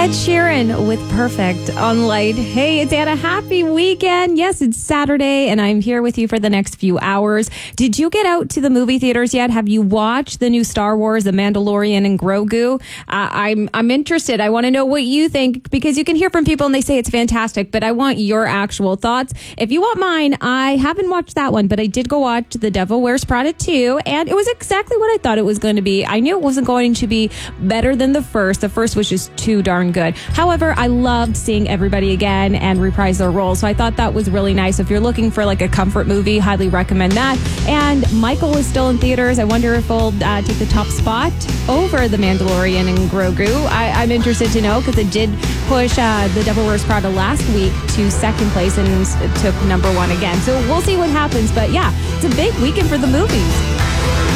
Ed Sheeran with Perfect on Light. Hey, it's Anna. Happy weekend. Yes, it's Saturday, and I'm here with you for the next few hours. Did you get out to the movie theaters yet? Have you watched the new Star Wars, The Mandalorian and Grogu? I'm interested. I want to know what you think, because you can hear from people and they say it's fantastic, but I want your actual thoughts. If you want mine, I haven't watched that one, but I did go watch The Devil Wears Prada 2, and it was exactly what I thought it was going to be. I knew it wasn't going to be better than the first. The first was just too darn good. However, I loved seeing everybody again and reprise their roles, so I thought that was really nice. If you're looking for like a comfort movie, highly recommend that. And Michael is still in theaters. I wonder if he'll take the top spot over The Mandalorian and Grogu. I'm interested to know, because it did push The Devil Wears Prada last week to second place and took number one again. So we'll see what happens. But yeah, it's a big weekend for the movies.